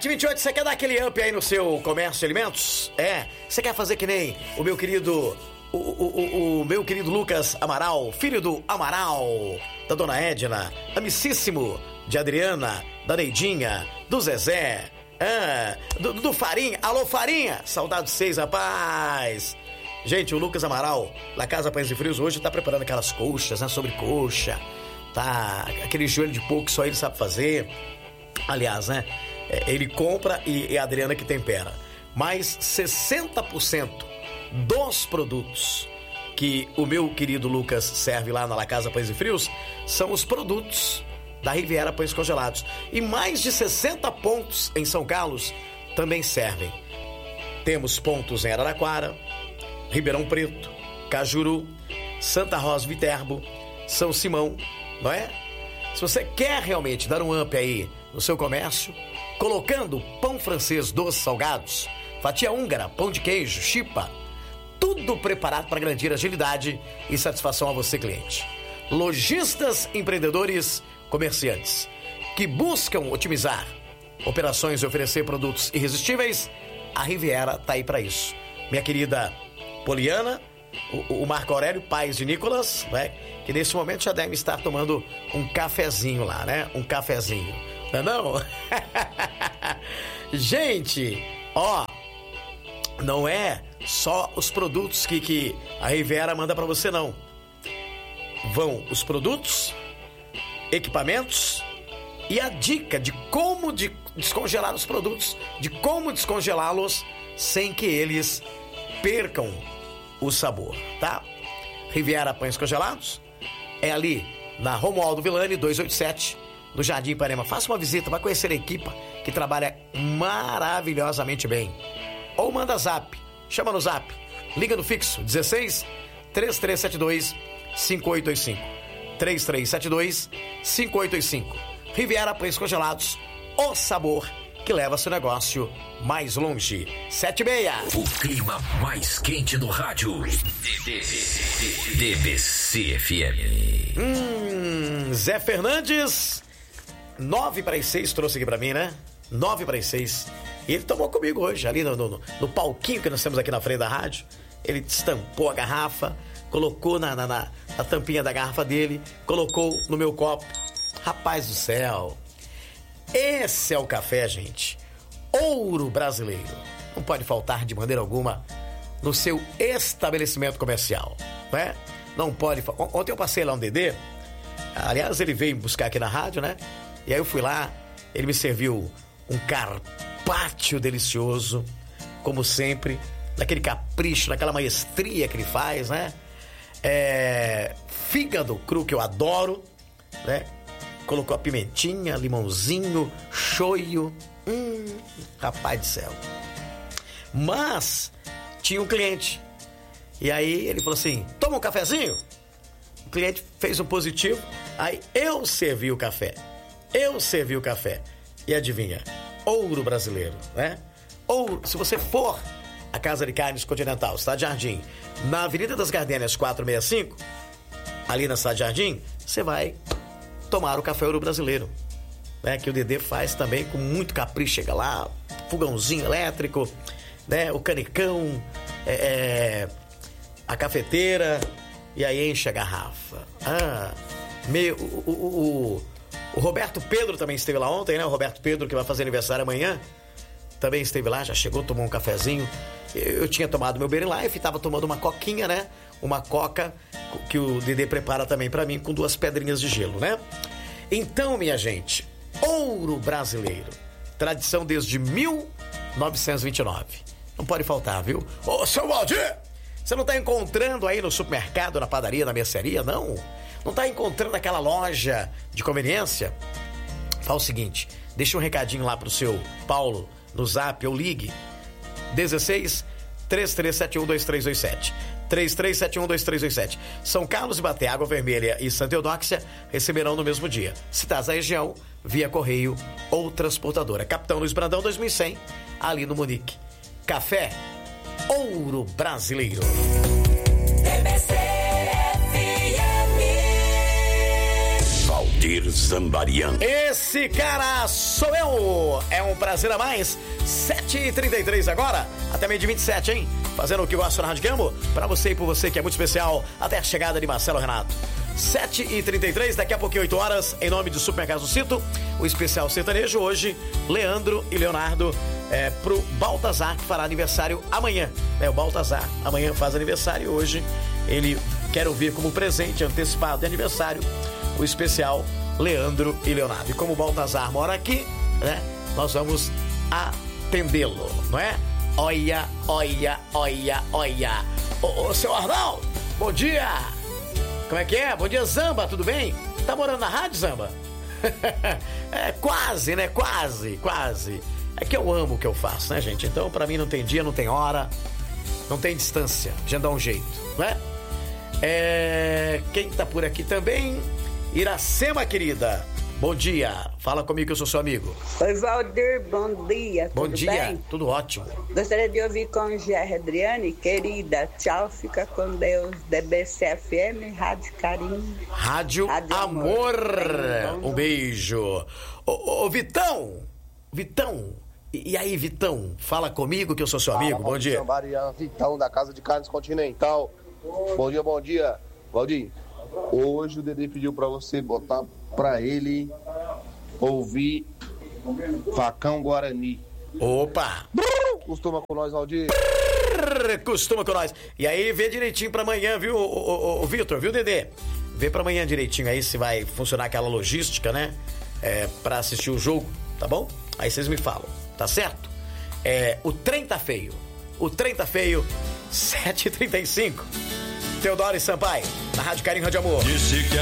7h28, você quer dar aquele up aí no seu comércio de alimentos? Você quer fazer que nem o meu querido... O meu querido Lucas Amaral, filho do Amaral, da dona Edna, amicíssimo de Adriana, da Neidinha, do Zezé, do Farinha. Alô, Farinha! Saudade de vocês, rapaz! Gente, o Lucas Amaral, da Casa Pães e Frios, hoje tá preparando aquelas coxas, né? Sobrecoxa, tá? Aquele joelho de porco que só ele sabe fazer. Aliás, né? Ele compra e a Adriana que tempera. Mas 60% dos produtos que o meu querido Lucas serve lá na La Casa Pães e Frios são os produtos da Riviera Pães Congelados. E mais de 60 pontos em São Carlos também servem. Temos pontos em Araraquara, Ribeirão Preto, Cajuru, Santa Rosa, Viterbo, São Simão, não é? Se você quer realmente dar um up aí no seu comércio, colocando pão francês doces salgados, fatia húngara, pão de queijo, chipa, tudo preparado para garantir agilidade e satisfação a você, cliente. Lojistas, empreendedores, comerciantes que buscam otimizar operações e oferecer produtos irresistíveis, a Riviera tá aí para isso. Minha querida Poliana, o Marco Aurélio, pais de Nicolas, né? Que nesse momento já deve estar tomando um cafezinho lá, né? Um cafezinho, não é não? Gente, ó, não é só os produtos que a Riviera manda para você, não. Vão os produtos, equipamentos e a dica de como descongelar os produtos, de como descongelá-los sem que eles percam o sabor, tá? Riviera Pães Congelados é ali na Romualdo Villani 287, no Jardim Ipanema. Faça uma visita, vai conhecer a equipe que trabalha maravilhosamente bem. Ou manda zap, chama no zap, liga no fixo 16 3372 5885 3372 5885. Riviera Pães Congelados, o sabor que leva seu negócio mais longe. 7h30. O clima mais quente do rádio. DBC FM. Zé Fernandes, 9:06, trouxe aqui pra mim, né? 9:06. E ele tomou comigo hoje, ali no palquinho que nós temos aqui na frente da rádio. Ele estampou a garrafa, colocou na tampinha da garrafa dele, colocou no meu copo. Rapaz do céu, esse é o café, gente. Ouro brasileiro. Não pode faltar de maneira alguma no seu estabelecimento comercial, né? Não pode. Ontem eu passei lá um Dedê. Aliás, ele veio me buscar aqui na rádio, né? E aí eu fui lá, ele me serviu um carpaccio delicioso, como sempre, naquele capricho, naquela maestria que ele faz, né? Fígado cru, que eu adoro, né? Colocou a pimentinha, limãozinho, shoyu. Rapaz do céu. Mas tinha um cliente. E aí ele falou assim: toma um cafezinho? O cliente fez um positivo. Aí eu servi o café. E adivinha? Ouro brasileiro, né? Ouro. Se você for à Casa de Carnes Continental, Cidade Jardim, na Avenida das Gardênias 465, ali na Cidade Jardim, você vai tomar o café Ouro Brasileiro, né? Que o Dedê faz também com muito capricho. Chega lá, fogãozinho elétrico, né? O canecão, a cafeteira, e aí enche a garrafa. O Roberto Pedro também esteve lá ontem, né? O Roberto Pedro, que vai fazer aniversário amanhã, também esteve lá, já chegou, tomou um cafezinho. Eu tinha tomado meu Berry Life, tava tomando uma coquinha, né? Uma coca que o Dedê prepara também pra mim, com 2 pedrinhas de gelo, né? Então, minha gente, ouro brasileiro. Tradição desde 1929. Não pode faltar, viu? Ô, seu Valdir, você não tá encontrando aí no supermercado, na padaria, na mercearia, não? Não tá encontrando aquela loja de conveniência? Fala o seguinte, deixa um recadinho lá pro seu Paulo no zap ou ligue 16 3371 2327 3371 2327. São Carlos e Baté, Água Vermelha e Santa Eudóxia receberão no mesmo dia. Se tá na região, via correio ou transportadora. Capitão Luiz Brandão 2100, ali no Munique. Café Ouro Brasileiro. DBC FM. Valdir Zambarian. Esse cara sou eu. É um prazer a mais. 7h33 agora. Até meio de 27, hein? Fazendo o que gosta na Rádio Gambo. Pra você e por você que é muito especial. Até a chegada de Marcelo Renato. 7h33, daqui a pouquinho 8 horas. Em nome do Supermercado Cito. O especial sertanejo hoje. Leandro e Leonardo. Pro Baltazar, que fará aniversário amanhã. O Baltazar amanhã faz aniversário. Hoje ele quer ouvir como presente antecipado de aniversário o especial Leandro e Leonardo. E como o Baltazar mora aqui, né? Nós vamos atendê-lo, não é? Olha, olha, olha, olha. Ô, seu Arnaldo, bom dia. Como é que é? Bom dia, Zamba, tudo bem? Tá morando na rádio, Zamba? Quase, né? Quase. É que eu amo o que eu faço, né, gente? Então, pra mim, não tem dia, não tem hora, não tem distância. Já dá um jeito, não é? Quem tá por aqui também? Iracema, querida. Bom dia. Fala comigo que eu sou seu amigo. Oi, Valdir, bom dia. Bom tudo dia, bem? Tudo ótimo. Gostaria de ouvir com Gerry Adriane, querida. Tchau, fica com Deus. DBC-FM, Rádio Carinho. Rádio Amor. Um beijo. Ô, Vitão. E aí, Vitão? Fala comigo que eu sou seu amigo. Bom dia. Vitão, da Casa de Carnes Continental. Bom dia. Valdir, hoje o Dedê pediu pra você botar pra ele ouvir Facão Guarani. Opa! Costuma com nós, Valdir. Costuma com nós. E aí, vê direitinho pra amanhã, viu, o Vitor, viu, Dedê? Vê pra amanhã direitinho aí se vai funcionar aquela logística, né? Pra assistir o jogo, tá bom? Aí vocês me falam, tá certo? O trem tá feio. 7h35. Teodoro e Sampaio, na Rádio Carinho, Rádio Amor. Disse que